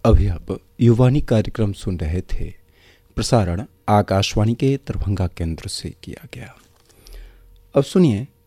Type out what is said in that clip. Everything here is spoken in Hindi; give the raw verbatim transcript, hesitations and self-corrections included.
अभी आप युवानी कार्यक्रम सुन रहे थे। प्रसारण आकाशवाणी के दरभंगा केंद्र से किया गया। अब सुनिए